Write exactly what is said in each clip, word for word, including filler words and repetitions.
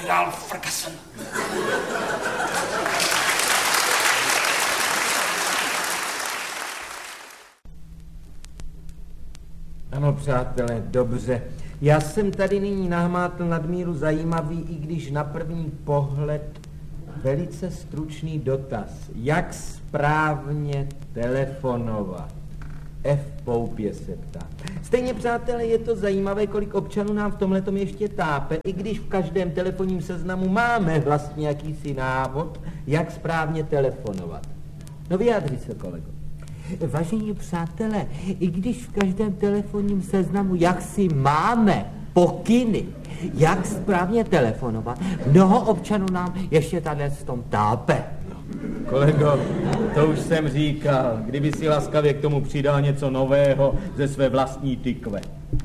admirál Ferguson. Ano, přátelé, dobře. Já jsem tady nyní nahmátl nadmíru zajímavý, i když na první pohled velice stručný dotaz. Jak správně telefonovat? F. Poupě se ptá. Stejně, přátelé, je to zajímavé, kolik občanů nám v tomhletom ještě tápe, i když v každém telefonním seznamu máme vlastně jakýsi návod, jak správně telefonovat. No vyjádři se, kolego. Vážení přátelé, i když v každém telefonním seznamu jaksi máme pokyny, jak správně telefonovat, mnoho občanů nám ještě tady v tom tápe. Kolego, to už jsem říkal, kdyby si laskavě k tomu přidal něco nového ze své vlastní tykve.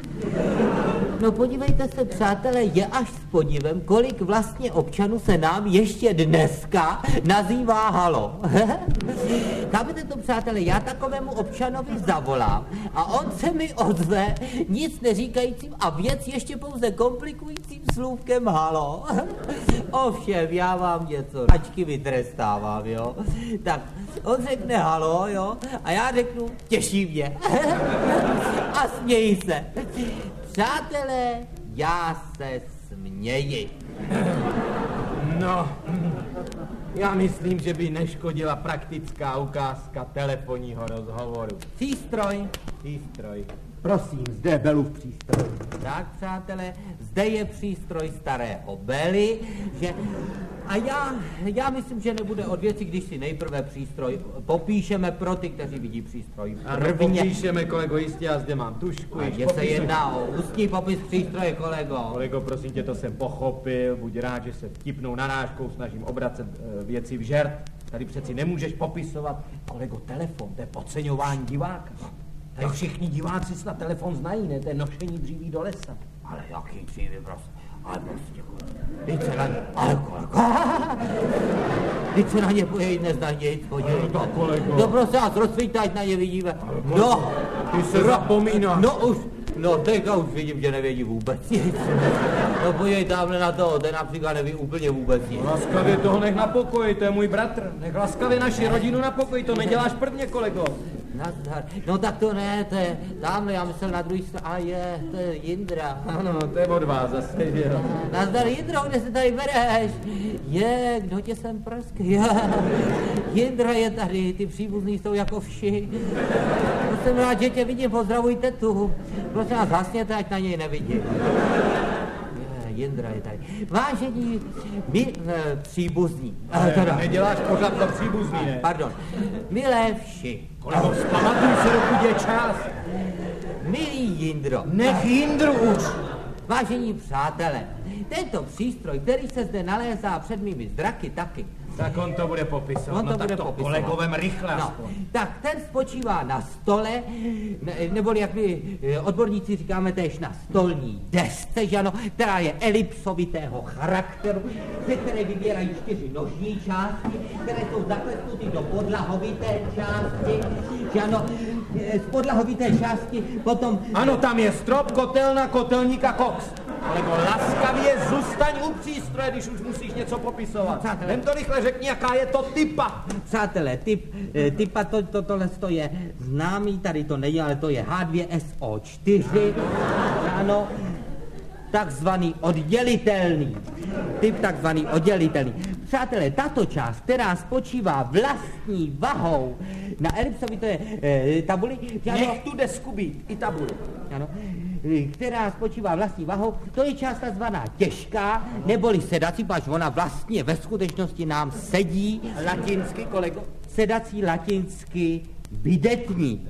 No podívejte se, přátelé, je až s podivem, kolik vlastně občanů se nám ještě dneska nazývá halo. Chápete to, přátelé, já takovému občanovi zavolám a on se mi ozve nic neříkajícím a věc ještě pouze komplikujícím slůvkem halo. Ovšem, já vám něco ačky vytrestávám, jo. Tak, on řekne halo, jo, a já řeknu těší mě. A smějí se. Přátelé, já se směji. No, já myslím, že by neškodila praktická ukázka telefonního rozhovoru. Přístroj. Přístroj. Prosím, zde je Belův přístroj. Tak, přátelé, zde je přístroj starého Bely, že... A já, já myslím, že nebude od věci, když si nejprve přístroj popíšeme pro ty, kteří vidí přístroj prvně. Ano, popíšeme, kolego, jistě, já zde mám tušku. A že se jedná o ústní popis přístroje, kolego. Kolego, prosím tě, to jsem pochopil, buď rád, že se vtipnou narážkou snažím obracet e, věci v žert. Tady přeci nemůžeš popisovat, kolego, telefon, to je podceňování diváka. Tady všichni diváci snad telefon znají, ne? To je nošení dříví do lesa. Ale jaký dříví, prostě. Ale prostě, teď se na ně, ale kolego, teď se na ně pojď, nezná nic, podívej. No, kolego. No prostě vás rozsvíta, ať na ně vidíme. No, ty se zapomínáš. No už, no teďka už vidím, že nevědí vůbec nic. No podívej tamhle na toho, ten například neví úplně vůbec nic. No, laskavě toho nech na pokoji, to je můj bratr. Nech laskavě naši rodinu na pokoji, to neděláš prvně, kolego. Nazdar. No tak to ne, to je tamhle, já myslel na druhý straně, a je, to je Jindra. Ano, to je od vás zase, jo. Nazdar, Jindro, kde se tady bereš? Je, kdo tě sem prsk? Je, Jindra je tady, ty příbuzní jsou jako vši. To jsem rád, že tě vidím, pozdravuj tetu. Prosím vás, hasněte, ať na něj nevidí. Jindra je tady. Vážení, my e, příbuzní. Ale teda, neděláš pořád za příbuzný, ne? Pardon. Milé vši. Kolego, vzpamatuj se, dokud je čas. Milý Jindro. Nech Jindru už. Vážení přátelé, tento přístroj, který se zde nalézá před mými zraky taky. Tak on to bude popisovat. On to no, bude tak to popisovat. kolegovem rychle no, tak ten spočívá na stole, ne, neboli jak my odborníci říkáme též na stolní desce, že ano, která je elipsovitého charakteru, ze které vybírají čtyři nožní části, které jsou zaklesnuty do podlahovité části, že ano, z podlahovité části potom... Ano, tam je strop, kotelna, kotelník a koks. Kolego, laskavě zůstaň u přístroje, když už musíš něco popisovat. Vem to rychle, řekni, jaká je to typa. Přátelé, typ, typa to, to, tohle to je známý, tady to není, ale to je H dva S O čtyři, ano, takzvaný oddělitelný. Typ takzvaný oddělitelný. Přátelé, tato část, která spočívá vlastní vahou na elipsovité e, tabuli... Ano, nech tu desku být, i tabuli. Ano, která spočívá vlastní vahou, to je část takzvaná těžká, neboli sedací, pač ona vlastně ve skutečnosti nám sedí. Latinsky, kolego? Sedací latinsky bidetní.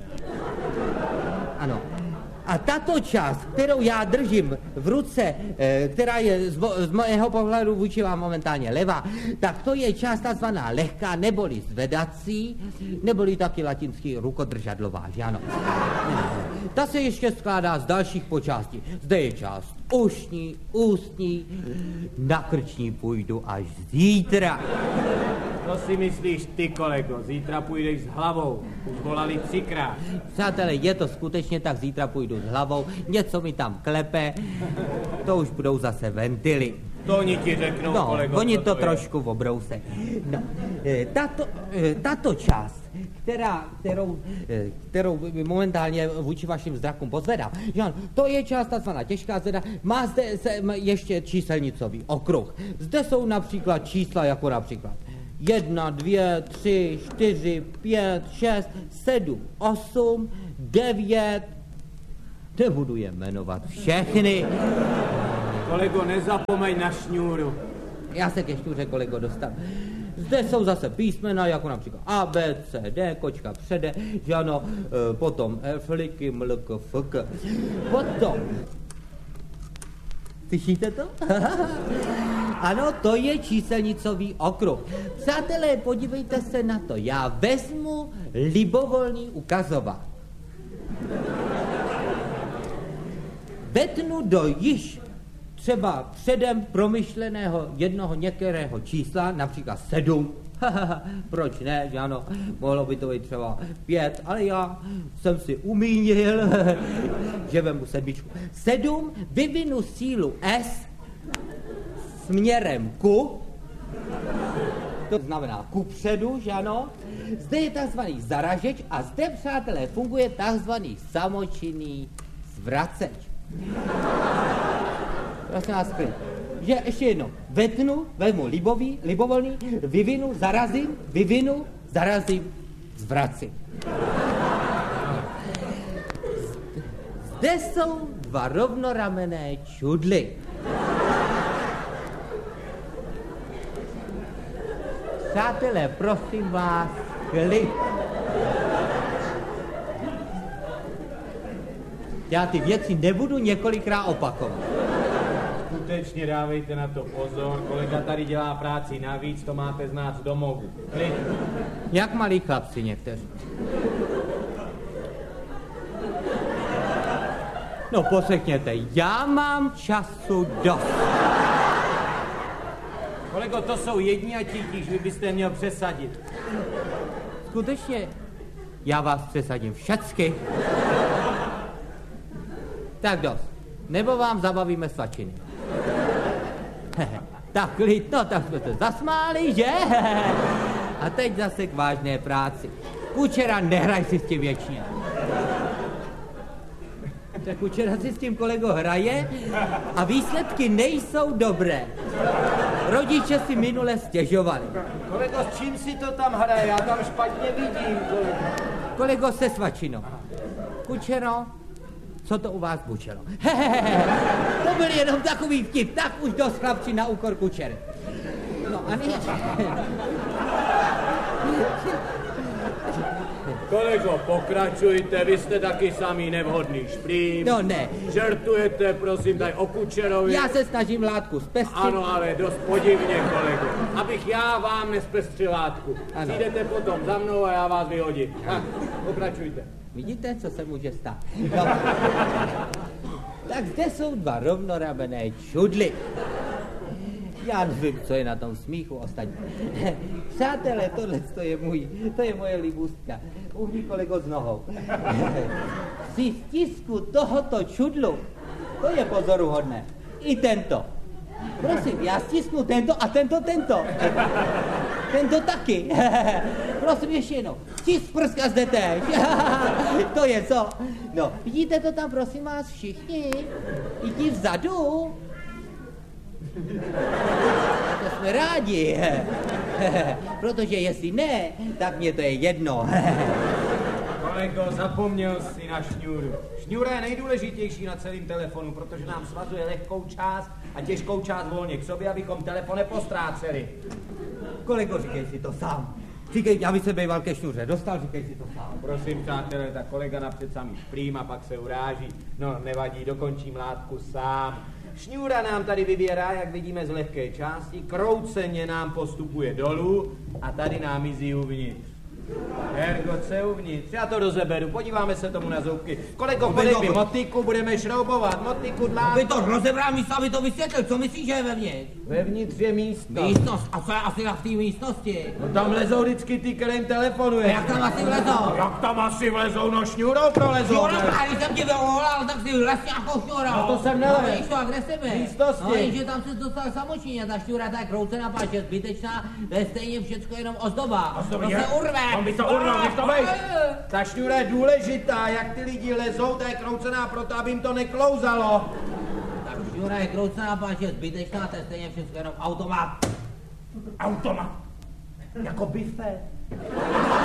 Ano. A tato část, kterou já držím v ruce, která je z, z mého pohledu vůči vám momentálně levá, tak to je část takzvaná lehká, neboli zvedací, neboli taky latinsky rukodržadlová, že ano. Ta se ještě skládá z dalších počástí. Zde je část ušní, ústní, na krční půjdu až zítra. Co si myslíš ty, kolego? Zítra půjdeš s hlavou. Už volali třikrát. Přátelé, je to skutečně tak, zítra půjdu s hlavou, něco mi tam klepe, to už budou zase ventily. To oni ti řeknou, No, kolego, oni co to je. trošku obrousej. No, eh, tato, eh, tato část, která, kterou, eh, kterou momentálně vůči vašim zrakům pozvedám, že ano, to je část takzvaná těžká zvěda, má zde se, m, ještě číselnicový okruh. Zde jsou například čísla jako například jedna, dvě, tři, čtyři, pět, šest, sedm, osm, devět, nebudu je jmenovat všechny. Kolego, nezapomeň na šňůru. Já se ke šňůře, kolego, dostanu. Zde jsou zase písmena, jako například A, B, C, D, kočka přede, že ano, e, potom F, liky, mlk, fk. Potom, slyšíte to? Ano, to je číselnicový okruh. Přátelé, podívejte se na to. Já vezmu libovolný ukazovák. Vetnu do již třeba předem promyšleného jednoho některého čísla, například sedm. Proč ne, že ano, mohlo by to být třeba pět, ale já jsem si umínil, že vemu sedmičku. Sedm, vyvinu sílu S směrem ku, to znamená ku předu, že ano. Zde je takzvaný zaražeč a zde, přátelé, funguje takzvaný samočinný zvraceč. Prosím vás, klid. Že ještě jedno, vetnu, vezmu libový, libovolný, vyvinu, zarazím, vyvinu, zarazím, zvracím. Zde jsou dva rovnoramenné čudly. Přátelé, prosím vás, klid. Já ty věci nebudu několikrát opakovat. Skutečně dávejte na to pozor, kolega tady dělá práci navíc, to máte znát z domovu. Klid. Jak malí chlapci někteří. No poslechněte, já mám času dost. Kolego, to jsou jedni a tíž, vy byste měl přesadit. Skutečně, já vás přesadím všecky. Tak dost. Nebo vám zabavíme svačiny. Tak klid, no tak jsme se zasmáli, že? A teď zase k vážné práci. Kučera, nehraj si s tím věčně. Tak Kučera si s tím, kolego, hraje a výsledky nejsou dobré. Rodiče si minule stěžovali. Kolego, s čím si to tam hraje? Já tam špatně vidím, kolego. Kolego, se svačinou. Kučero, co to u vás bučelo? To byl jenom takový vtip, tak už dost chlapci na úkor Kučery. No a nyní... Kolego, pokračujte, vy jste taky samý nevhodný šplím. No ne. Žertujete, prosím, tady o Kučerovi. Já se snažím látku zpestřit. Ano, ale dost podivně, kolego. Abych já vám nespestřil látku. Ano. Přijdete potom za mnou a já vás vyhodím. Tak, pokračujte. Vidíte, co se může stát? No. Tak zde jsou dva rovnoramenné čudly. Já nevím, co je na tom smíchu ostatní. Přátelé, tohle to je můj, to je moje libůstka. Uhni, kolego, s nohou. Při stisku tohoto čudlu, to je pozoruhodné. I tento. Prosím, já stisknu tento a tento, tento. Tento taky. Prosím, ještě jednou. Stisk prska zde též. To je co? No, vidíte to tam, prosím vás, všichni? I ti vzadu? To jsme rádi. Protože jestli ne, tak mě to je jedno. Kolego, zapomněl si na šňůru. Šňůra je nejdůležitější na celém telefonu, protože nám svazuje lehkou část a těžkou část volně k sobě, abychom telefon nepostráceli. Kolego, říkej si to sám. Říkej, aby se býval ke šňůře dostal, říkej si to sám. Prosím, přátelé, tak kolega napřed samý šprým a pak se uráží. No, nevadí, dokončím látku sám. Šňůra nám tady vybírá, jak vidíme, z lehké části, krouceně nám postupuje dolů a tady nám mizí uvnitř. Hergot se uvnitř, já to rozeberu, podíváme se tomu na zubky. Kolego, podej mi motiku, budeme šroubovat, motiku dlá. Aby to rozebral místo, aby to vysvětlil, co myslíš, že je vevnitř? Vevnitř je místo. Místnost, a co je asi v té místnosti? No tam lezou vždycky ty, kterým telefonuje. A jak tam asi vlezou? Jak tam asi vlezou, no šňůrou prolezou. Šňůrou, a když jsem ti vyvolal, tak si vlez nějakou šňůrou. No to jsem nelez. No víš to, a kde jsi byl? Místnosti. No jenže tam se dostal samočinně, ta šňůra ta je kroucená, páč je zbytečná, to je stejně všecko jenom ozdoba. Ozdoba To je? se urve. On by to urval, nech to bejt. Ta šňůra je důležitá, jak ty lidi lezou, ta je kroucená proto, aby jim to neklouzalo. Tak šňůra je kroucená, páč je zbytečná, to je stejně všecko jenom automat. Automat. Jako bifet.